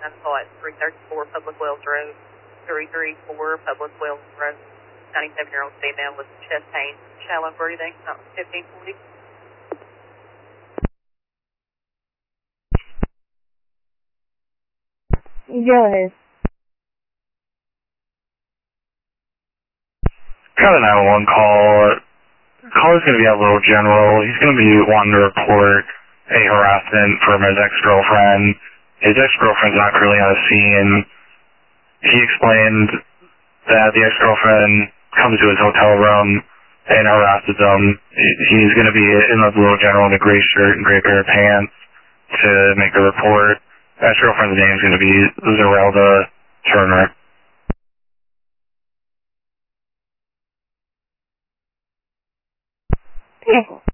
until at 334 Public Wells Road, 334 Public Wells Road. 97-year-old female with chest pain, shallow breathing, 1540. Go ahead. Got a 911 call. Call is going to be a little general. He's going to be wanting to report a harassment from his ex-girlfriend. His ex-girlfriend's not currently on the scene. He explained that the ex-girlfriend comes to his hotel room and harasses him. He's going to be in a little general in a gray shirt and gray pair of pants to make a report. Ex-girlfriend's name is going to be Zerelda Turner. Okay.